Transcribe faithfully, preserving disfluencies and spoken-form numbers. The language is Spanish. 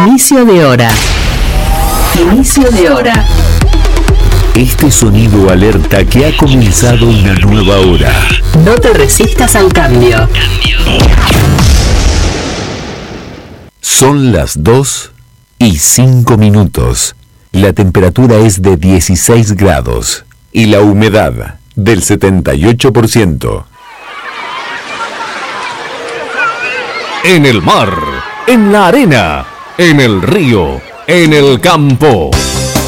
Inicio de hora. Inicio de hora. Este sonido alerta que ha comenzado una nueva hora. No te resistas al cambio. Son las dos y cinco minutos. La temperatura es de dieciséis grados y la humedad del setenta y ocho por ciento. En el mar, en la arena, en el río, en el campo.